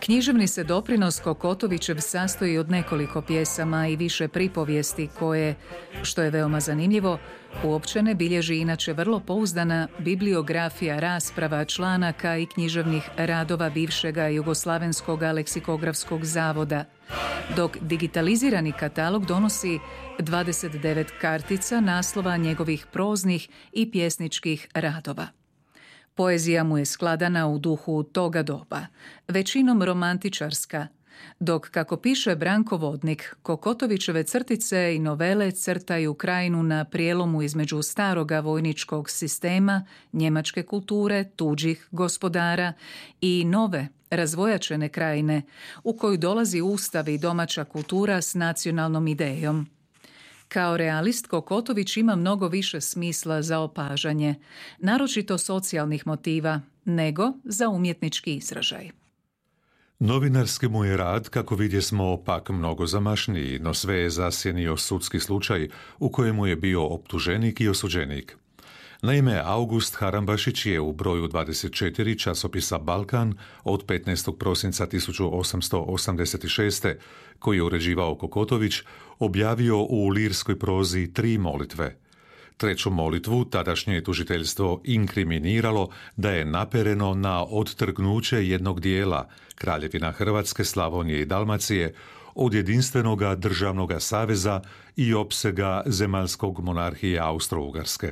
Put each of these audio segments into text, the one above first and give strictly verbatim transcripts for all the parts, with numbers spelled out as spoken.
Književni se doprinos Kokotovićev sastoji od nekoliko pjesama i više pripovijesti koje, što je veoma zanimljivo, uopće ne bilježi inače vrlo pouzdana bibliografija rasprava, članaka i književnih radova bivšega Jugoslavenskog leksikografskog zavoda, dok digitalizirani katalog donosi dvadeset devet kartica naslova njegovih proznih i pjesničkih radova. Poezija mu je skladana u duhu toga doba, većinom romantičarska, dok, kako piše Branko Vodnik, Kokotovićeve crtice i novele crtaju krajinu na prijelomu između staroga vojničkog sistema, njemačke kulture, tuđih gospodara i nove, razvojačene krajine, u koju dolazi ustav i domaća kultura s nacionalnom idejom. Kao realist Kokotović ima mnogo više smisla za opažanje, naročito socijalnih motiva, nego za umjetnički izražaj. Novinarski mu je rad, kako vidjesmo, pak mnogo zamašniji, no sve je zasjenio sudski slučaj u kojemu je bio optuženik i osuđenik. Naime, August Harambašić je u broju dvadeset četiri časopisa Balkan od petnaestog prosinca tisuću osamsto osamdeset šeste, koji je uređivao Kokotović, objavio u lirskoj prozi tri molitve. Treću molitvu tadašnje tužiteljstvo inkriminiralo da je napereno na odtrgnuće jednog dijela, Kraljevina Hrvatske, Slavonije i Dalmacije, od jedinstvenoga državnoga saveza i opsega zemaljskog monarhije Austro-Ugarske.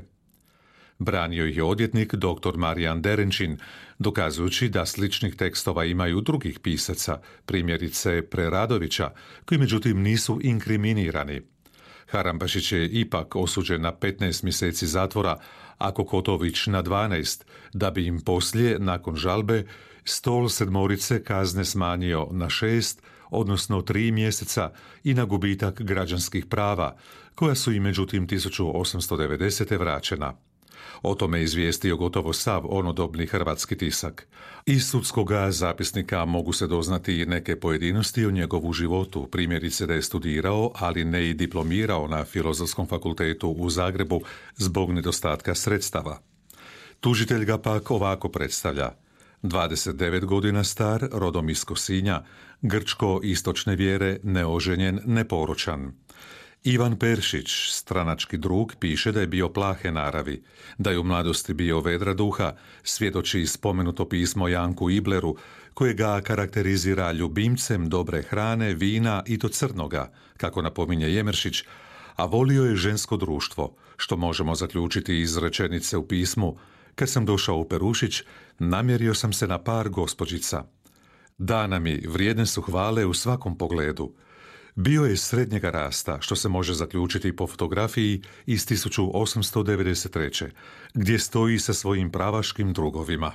Branio ih je odvjetnik dr. Marijan Derenčin, dokazujući da sličnih tekstova imaju drugih pisaca, primjerice Preradovića, koji međutim nisu inkriminirani. Harambašić je ipak osuđen na petnaest mjeseci zatvora, a Kokotović na dvanaest, da bi im poslije, nakon žalbe, stol sedmorice kazne smanjio na šest, odnosno tri mjeseca, i na gubitak građanskih prava, koja su im međutim tisuću osamsto devedesete vraćena. O tome izvijestio gotovo sav onodobni hrvatski tisak. Iz sudskoga zapisnika mogu se doznati neke pojedinosti o njegovu životu, primjerice da je studirao, ali ne i diplomirao na Filozofskom fakultetu u Zagrebu zbog nedostatka sredstava. Tužitelj ga pak ovako predstavlja: dvadeset devet godina star, rodom iz Kosinja, grčko-istočne vjere, neoženjen, neporočan. Ivan Peršić, stranački drug, piše da je bio plahe naravi, da je u mladosti bio vedra duha, svjedoči spomenuto pismo Janku Ibleru, koje ga karakterizira ljubimcem dobre hrane, vina i to crnoga, kako napominje Jemeršić, a volio je žensko društvo, što možemo zaključiti iz rečenice u pismu: kad sam došao u Perušić, namjerio sam se na par gospođica. Dana mi vrijedne su hvale u svakom pogledu. Bio je srednjega rasta, što se može zaključiti po fotografiji iz tisuću osamsto devedeset treće, gdje stoji sa svojim pravaškim drugovima.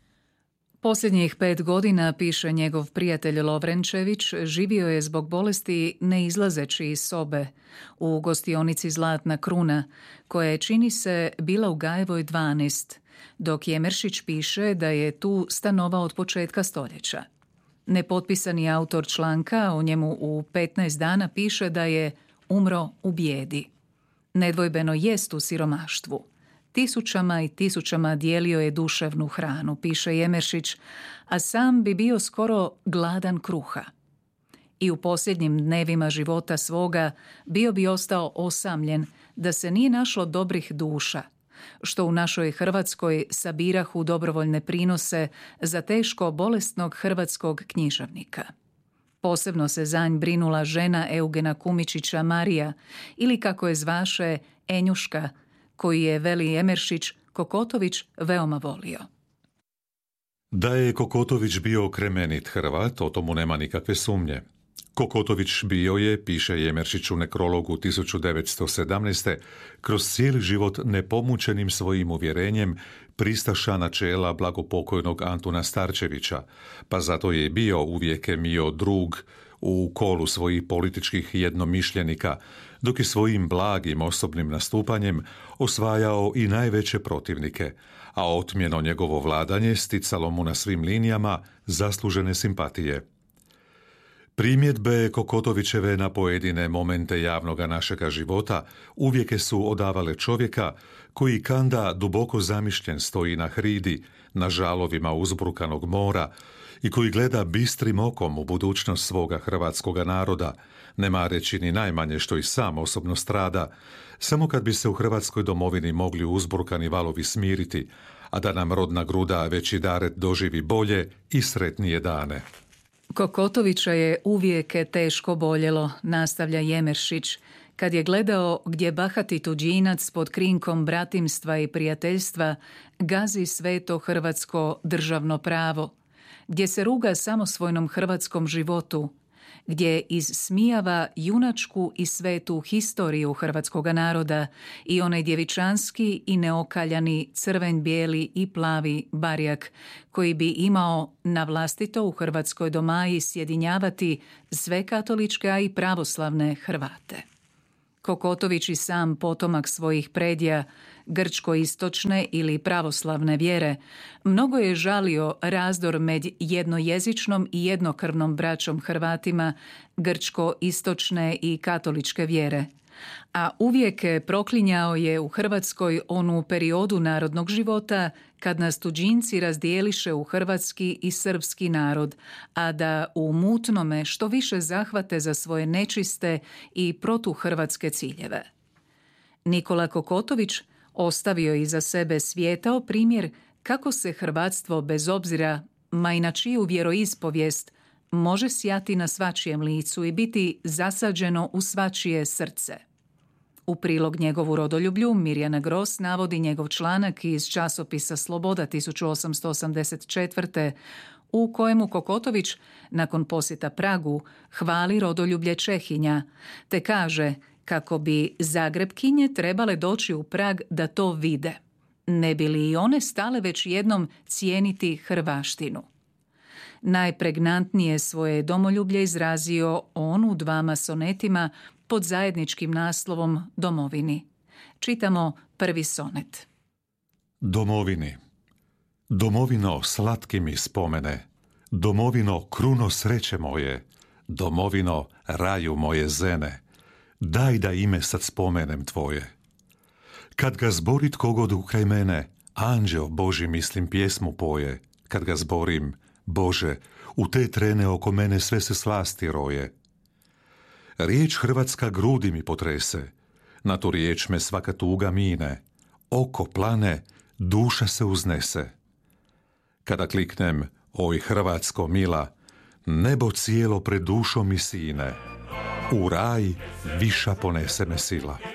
Posljednjih pet godina, piše njegov prijatelj Lovrenčević, živio je zbog bolesti ne izlazeći iz sobe u gostionici Zlatna kruna, koja je, čini se, bila u Gajevoj dvanaest, dok Jemeršić piše da je tu stanovao od početka stoljeća. Nepotpisani autor članka o njemu u petnaest dana piše da je umro u bijedi. Nedvojbeno jest u siromaštvu. Tisućama i tisućama dijelio je duševnu hranu, piše Jemeršić, a sam bi bio skoro gladan kruha. I u posljednjim dnevima života svoga bio bi ostao osamljen da se nije našlo dobrih duša, što u našoj Hrvatskoj sabirahu dobrovoljne prinose za teško bolesnog hrvatskog književnika. Posebno se za nj brinula žena Eugena Kumičića Marija, ili kako je zvaše Enjuška, koju je, veli Jemeršić, Kokotović veoma volio. Da je Kokotović bio kremenit Hrvat, o tomu nema nikakve sumnje. Kokotović bio je, piše Jemeršić u nekrologu tisuću devetsto sedamnaeste, kroz cijeli život nepomučenim svojim uvjerenjem pristaša načela blagopokojnog Antuna Starčevića, pa zato je bio uvijek mio drug u kolu svojih političkih jednomišljenika, dok je svojim blagim osobnim nastupanjem osvajao i najveće protivnike, a otmjeno njegovo vladanje sticalo mu na svim linijama zaslužene simpatije. Primjedbe Kokotovićeve na pojedine momente javnoga našega života uvijek su odavale čovjeka koji kanda duboko zamišljen stoji na hridi, na žalovima uzbrukanog mora i koji gleda bistrim okom u budućnost svoga hrvatskoga naroda, ne mareći ni najmanje što i sam osobno strada, samo kad bi se u Hrvatskoj domovini mogli uzburkani valovi smiriti, a da nam rodna gruda veći daret doživi bolje i sretnije dane. Kokotovića je uvijek teško boljelo, nastavlja Jemeršić, kad je gledao gdje bahati tuđinac pod krinkom bratimstva i prijateljstva gazi sveto hrvatsko državno pravo, gdje se ruga samosvojnom hrvatskom životu, gdje izsmijava junačku i svetu historiju hrvatskoga naroda i onaj djevičanski i neokaljani crven, bijeli i plavi barjak koji bi imao na vlastito u Hrvatskoj domaji sjedinjavati sve katoličke, a i pravoslavne Hrvate. Kokotović i sam potomak svojih predja, grčko-istočne ili pravoslavne vjere, mnogo je žalio razdor med jednojezičnom i jednokrvnom braćom Hrvatima grčko-istočne i katoličke vjere, a uvijek proklinjao je u Hrvatskoj onu periodu narodnog života kad nas tuđinci razdijeliše u hrvatski i srpski narod, a da u mutnome što više zahvate za svoje nečiste i protuhrvatske ciljeve. Nikola Kokotović ostavio je iza sebe svijetao primjer kako se hrvatstvo bez obzira, ma i na čiju vjeroispovijest, može sjati na svačijem licu i biti zasađeno u svačije srce. U prilog njegovu rodoljublju Mirjana Gross navodi njegov članak iz časopisa Sloboda tisuću osamsto osamdeset četvrte u kojemu Kokotović, nakon posjeta Pragu, hvali rodoljublje Čehinja, te kaže kako bi Zagrebkinje trebale doći u Prag da to vide, ne bi li i one stale već jednom cijeniti hrvaštinu. Najpregnantnije svoje domoljublje izrazio on u dvama sonetima pod zajedničkim naslovom Domovini. Čitamo prvi sonet. Domovini. Domovino slatki mi spomene, domovino kruno sreće moje, domovino raju moje zene, daj da ime sad spomenem tvoje. Kad ga zborit kogod ukraj mene, anđeo Boži mislim pjesmu poje, kad ga zborim, Bože, u te trene oko mene sve se slasti roje. Riječ hrvatska grudi mi potrese, na tu riječ me svaka tuga mine, oko plane, duša se uznese. Kada kliknem, oj Hrvatsko mila, nebo cijelo pred dušom mi sine, u raj viša ponese me sila.